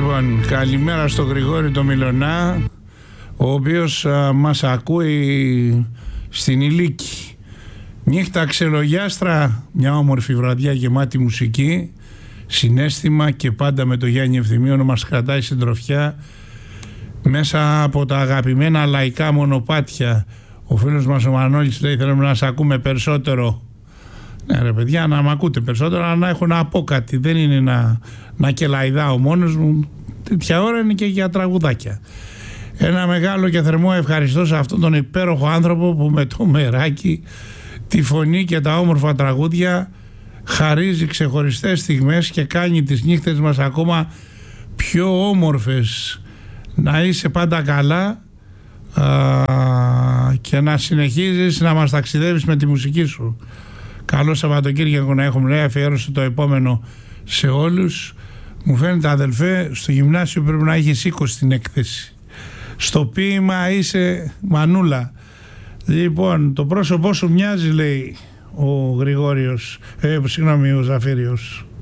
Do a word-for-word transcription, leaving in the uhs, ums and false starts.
Λοιπόν, καλημέρα στο Γρηγόρη το Μιλωνά, ο οποίος α, μας ακούει στην Ηλίκη. Νύχτα ξελογιάστρα, μια όμορφη βραδιά γεμάτη μουσική, συναίσθημα και πάντα με το Γιάννη Ευθυμίου να μας κρατάει συντροφιά μέσα από τα αγαπημένα λαϊκά μονοπάτια. Ο φίλος μας ο Μανώλης λέει: θέλουμε να σας ακούμε περισσότερο. Ναι ρε παιδιά, να μ' ακούτε περισσότερο, αλλά να έχω να πω κάτι. Δεν είναι να, να κελαϊδάω μόνος μου. Τέτοια ώρα είναι και για τραγουδάκια. Ένα μεγάλο και θερμό ευχαριστώ σε αυτόν τον υπέροχο άνθρωπο που με το μεράκι, τη φωνή και τα όμορφα τραγούδια χαρίζει ξεχωριστές στιγμές και κάνει τις νύχτες μας ακόμα πιο όμορφες. Να είσαι πάντα καλά α, και να συνεχίζεις να μας ταξιδεύεις με τη μουσική σου. Καλό Σαββατοκύριακο να έχουμε, λέει, αφιέρωσε το επόμενο σε όλους. Μου φαίνεται, αδελφέ, στο γυμνάσιο πρέπει να έχεις είκοσι στην έκθεση. Στο ποίημα είσαι μανούλα. Λοιπόν, το πρόσωπό σου μοιάζει, λέει ο Γρηγόριος, ε, συγγνώμη, ο Ζαφύριος.